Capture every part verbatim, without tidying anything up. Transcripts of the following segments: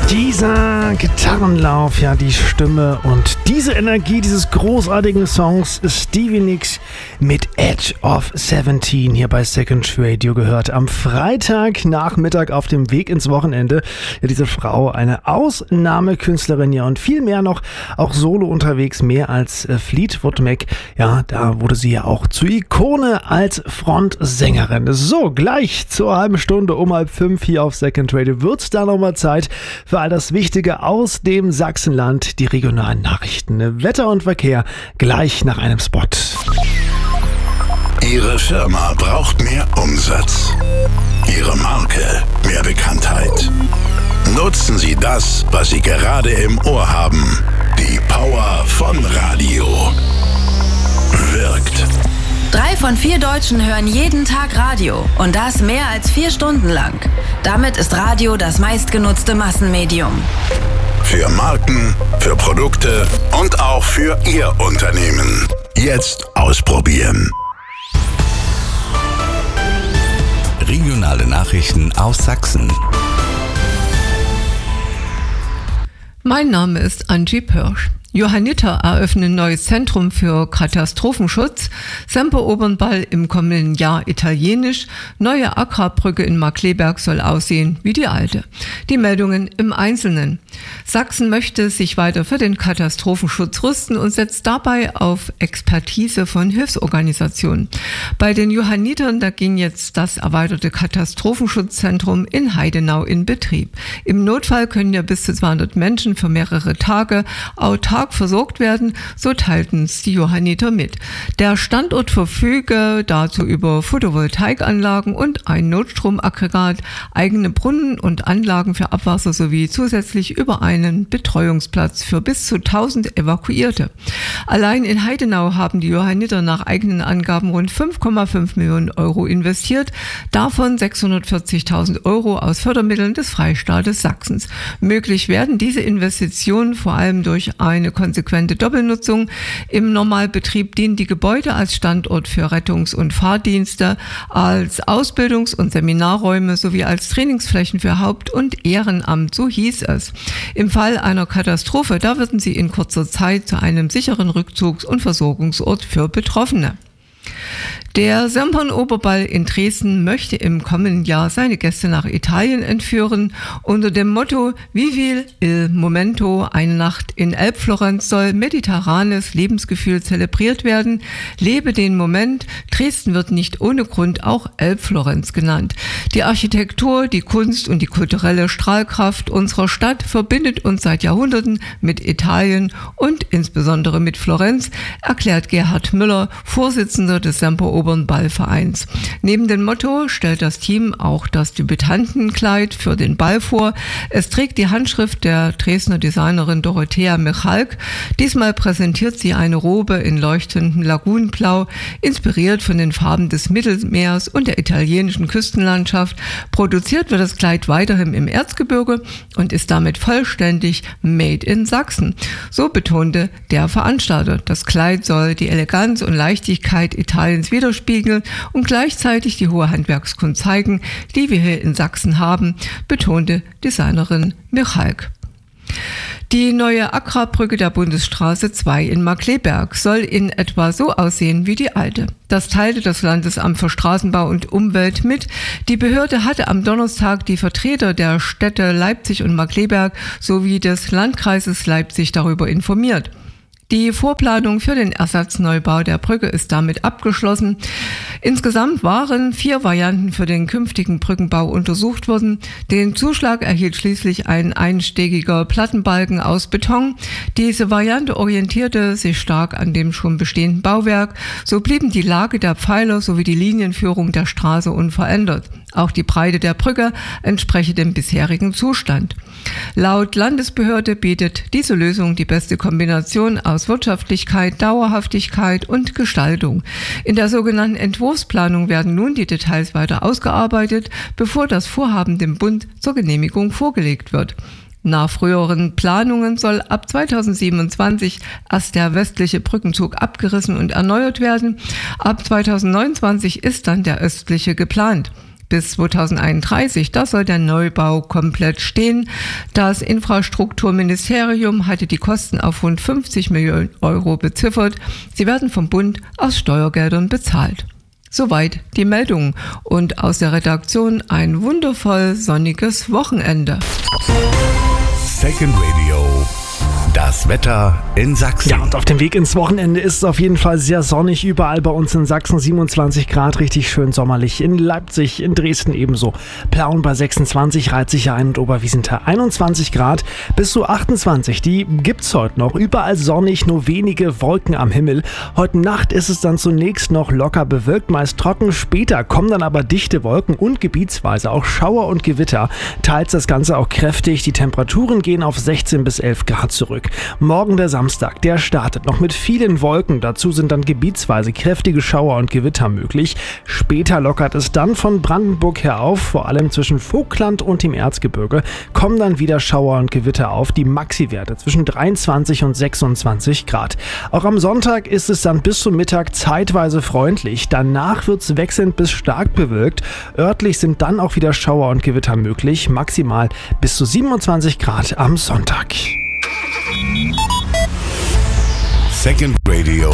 Dieser Gitarrenlauf, ja, die Stimme und diese Energie dieses großartigen Songs ist Stevie Nicks mit Edge of seventeen hier bei Second Radio gehört. Am Freitagnachmittag auf dem Weg ins Wochenende. Ja, diese Frau, eine Ausnahmekünstlerin, ja, und viel mehr noch, auch solo unterwegs, mehr als äh, Fleetwood Mac. Ja, da wurde sie ja auch zur Ikone als Frontsängerin. So, gleich zur halben Stunde um halb fünf hier auf Second Radio wird's da nochmal Zeit für all das Wichtige aus dem Sachsenland, die regionalen Nachrichten, Wetter und Verkehr, gleich nach einem Spot. Ihre Firma braucht mehr Umsatz. Ihre Marke mehr Bekanntheit. Nutzen Sie das, was Sie gerade im Ohr haben. Die Power von Radio. Wirkt. Drei von vier Deutschen hören jeden Tag Radio und das mehr als vier Stunden lang. Damit ist Radio das meistgenutzte Massenmedium. Für Marken, für Produkte und auch für Ihr Unternehmen. Jetzt ausprobieren. Regionale Nachrichten aus Sachsen. Mein Name ist Angie Pörsch. Johanniter eröffnen neues Zentrum für Katastrophenschutz, Semperopernball im kommenden Jahr italienisch, neue Agrarbrücke in Markkleeberg soll aussehen wie die alte. Die Meldungen im Einzelnen. Sachsen möchte sich weiter für den Katastrophenschutz rüsten und setzt dabei auf Expertise von Hilfsorganisationen. Bei den Johannitern, da ging jetzt das erweiterte Katastrophenschutzzentrum in Heidenau in Betrieb. Im Notfall können ja bis zu zweihundert Menschen für mehrere Tage autark versorgt werden, so teilten es die Johanniter mit. Der Standort verfüge dazu über Photovoltaikanlagen und ein Notstromaggregat, eigene Brunnen und Anlagen für Abwasser sowie zusätzlich über einen Betreuungsplatz für bis zu tausend Evakuierte. Allein in Heidenau haben die Johanniter nach eigenen Angaben rund fünf Komma fünf Millionen Euro investiert, davon sechshundertvierzigtausend Euro aus Fördermitteln des Freistaates Sachsens. Möglich werden diese Investitionen vor allem durch eine konsequente Doppelnutzung. Im Normalbetrieb dienen die Gebäude als Standort für Rettungs- und Fahrdienste, als Ausbildungs- und Seminarräume sowie als Trainingsflächen für Haupt- und Ehrenamt, so hieß es. Im Fall einer Katastrophe, da würden sie in kurzer Zeit zu einem sicheren Rückzugs- und Versorgungsort für Betroffene. Der Semperoperball in Dresden möchte im kommenden Jahr seine Gäste nach Italien entführen. Unter dem Motto Vivi il Momento, eine Nacht in Elbflorenz, soll mediterranes Lebensgefühl zelebriert werden. Lebe den Moment. Dresden wird nicht ohne Grund auch Elbflorenz genannt. Die Architektur, die Kunst und die kulturelle Strahlkraft unserer Stadt verbindet uns seit Jahrhunderten mit Italien und insbesondere mit Florenz, erklärt Gerhard Müller, Vorsitzender des Semperopernballvereins. Neben dem Motto stellt das Team auch das Debütantenkleid für den Ball vor. Es trägt die Handschrift der Dresdner Designerin Dorothea Michalk. Diesmal präsentiert sie eine Robe in leuchtendem Lagunenblau, inspiriert von den Farben des Mittelmeers und der italienischen Küstenlandschaft. Produziert wird das Kleid weiterhin im Erzgebirge und ist damit vollständig made in Sachsen. So betonte der Veranstalter. Das Kleid soll die Eleganz und Leichtigkeit Italiens widerspiegeln und gleichzeitig die hohe Handwerkskunst zeigen, die wir hier in Sachsen haben, betonte Designerin Michalk. Die neue Agrarbrücke der Bundesstraße zwei in Markkleeberg soll in etwa so aussehen wie die alte. Das teilte das Landesamt für Straßenbau und Umwelt mit. Die Behörde hatte am Donnerstag die Vertreter der Städte Leipzig und Markkleeberg sowie des Landkreises Leipzig darüber informiert. Die Vorplanung für den Ersatzneubau der Brücke ist damit abgeschlossen. Insgesamt waren vier Varianten für den künftigen Brückenbau untersucht worden. Den Zuschlag erhielt schließlich ein einstegiger Plattenbalken aus Beton. Diese Variante orientierte sich stark an dem schon bestehenden Bauwerk. So blieben die Lage der Pfeiler sowie die Linienführung der Straße unverändert. Auch die Breite der Brücke entspreche dem bisherigen Zustand. Laut Landesbehörde bietet diese Lösung die beste Kombination aus Wirtschaftlichkeit, Dauerhaftigkeit und Gestaltung. In der sogenannten Entwurfsplanung werden nun die Details weiter ausgearbeitet, bevor das Vorhaben dem Bund zur Genehmigung vorgelegt wird. Nach früheren Planungen soll ab zweitausendsiebenundzwanzig erst der westliche Brückenzug abgerissen und erneuert werden. Ab zweitausendneunundzwanzig ist dann der östliche geplant. bis zweitausendeinunddreißig, da soll der Neubau komplett stehen. Das Infrastrukturministerium hatte die Kosten auf rund fünfzig Millionen Euro beziffert. Sie werden vom Bund aus Steuergeldern bezahlt. Soweit die Meldung und aus der Redaktion ein wundervoll sonniges Wochenende. Second Radio. Das Wetter in Sachsen. Ja, und auf dem Weg ins Wochenende ist es auf jeden Fall sehr sonnig. Überall bei uns in Sachsen siebenundzwanzig Grad, richtig schön sommerlich. In Leipzig, in Dresden ebenso. Plauen bei sechsundzwanzig, Reitsicher und Oberwiesenthal einundzwanzig Grad bis zu achtundzwanzig. Die gibt's heute noch. Überall sonnig, nur wenige Wolken am Himmel. Heute Nacht ist es dann zunächst noch locker bewölkt, meist trocken. Später kommen dann aber dichte Wolken und gebietsweise auch Schauer und Gewitter. Teils das Ganze auch kräftig. Die Temperaturen gehen auf sechzehn bis elf Grad zurück. Morgen der Samstag, der startet noch mit vielen Wolken. Dazu sind dann gebietsweise kräftige Schauer und Gewitter möglich. Später lockert es dann von Brandenburg her auf. Vor allem zwischen Vogtland und dem Erzgebirge kommen dann wieder Schauer und Gewitter auf. Die Maxi-Werte zwischen dreiundzwanzig und sechsundzwanzig Grad. Auch am Sonntag ist es dann bis zum Mittag zeitweise freundlich. Danach wird es wechselnd bis stark bewölkt. Örtlich sind dann auch wieder Schauer und Gewitter möglich. Maximal bis zu siebenundzwanzig Grad am Sonntag. Second Radio.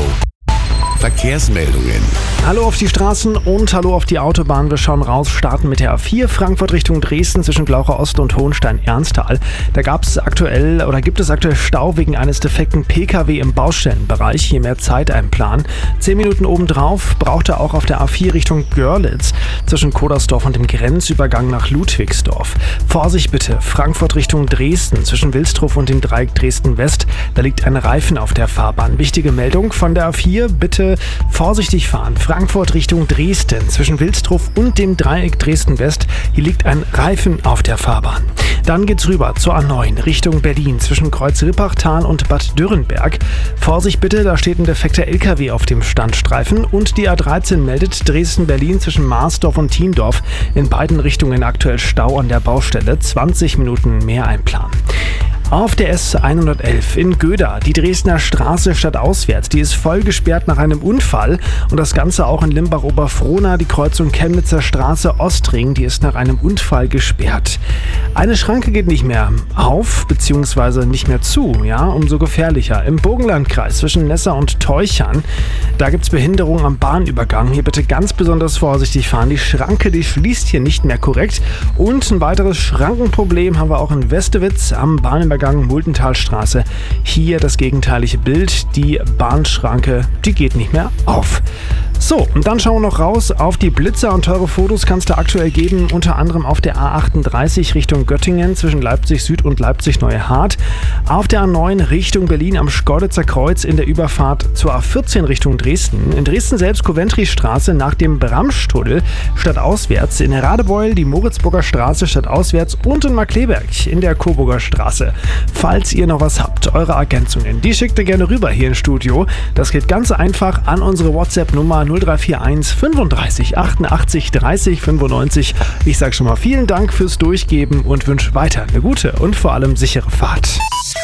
Verkehrsmeldungen. Hallo auf die Straßen und hallo auf die Autobahn. Wir schauen raus, starten mit der A vier Frankfurt Richtung Dresden zwischen Glaucher Ost und Hohenstein-Ernsthal. Da gab es aktuell oder gibt es aktuell Stau wegen eines defekten P K W im Baustellenbereich. Hier mehr Zeit einplanen. Zehn Minuten obendrauf braucht er auch auf der A vier Richtung Görlitz zwischen Kodersdorf und dem Grenzübergang nach Ludwigsdorf. Vorsicht bitte, Frankfurt Richtung Dresden zwischen Wilsdruff und dem Dreieck Dresden-West. Da liegt ein Reifen auf der Fahrbahn. Wichtige Meldung von der A vier, bitte vorsichtig fahren. Frankfurt Richtung Dresden zwischen Wilsdruff und dem Dreieck Dresden-West. Hier liegt ein Reifen auf der Fahrbahn. Dann geht's rüber zur A neun Richtung Berlin zwischen Kreuz-Rippachtal und Bad Dürrenberg. Vorsicht bitte, da steht ein defekter L K W auf dem Standstreifen. Und die A dreizehn meldet Dresden-Berlin zwischen Marsdorf und Thiendorf. In beiden Richtungen aktuell Stau an der Baustelle. zwanzig Minuten mehr einplanen. Auf der S hundertelf in Göda, die Dresdner Straße stadtauswärts, die ist voll gesperrt nach einem Unfall und das Ganze auch in Limbach-Oberfrohna, die Kreuzung Chemnitzer Straße Ostring, die ist nach einem Unfall gesperrt. Eine Schranke geht nicht mehr auf, beziehungsweise nicht mehr zu, ja, umso gefährlicher. Im Burgenlandkreis zwischen Nessa und Teuchern, da gibt's Behinderungen am Bahnübergang. Hier bitte ganz besonders vorsichtig fahren. Die Schranke, die schließt hier nicht mehr korrekt. Und ein weiteres Schrankenproblem haben wir auch in Westewitz am Bahnübergang Multenthalstraße. Hier das gegenteilige Bild. Die Bahnschranke, die geht nicht mehr auf. So, und dann schauen wir noch raus auf die Blitzer und teure Fotos kann es da aktuell geben, unter anderem auf der A achtunddreißig Richtung Göttingen zwischen Leipzig Süd und Leipzig Neuhardt, auf der A neun Richtung Berlin am Schkeuditzer Kreuz in der Überfahrt zur A vierzehn Richtung Dresden, in Dresden selbst Coventry-Straße nach dem Bramstunnel stadtauswärts, in Radebeul die Moritzburger Straße stadtauswärts und in Markleberg in der Coburger Straße. Falls ihr noch was habt, eure Ergänzungen, die schickt ihr gerne rüber hier ins Studio. Das geht ganz einfach an unsere WhatsApp-Nummer null drei vier eins fünfunddreißig achtundachtzig dreißig fünfundneunzig. Ich sage schon mal vielen Dank fürs Durchgeben und wünsche weiter eine gute und vor allem sichere Fahrt.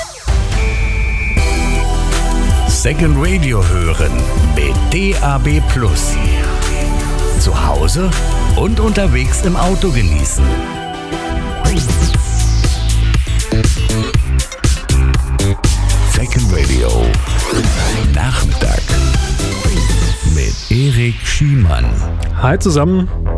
Second Radio hören mit D A B Plus. Zu Hause und unterwegs im Auto genießen. Second Radio Nachmittag mit Erik Schiemann. Hi zusammen.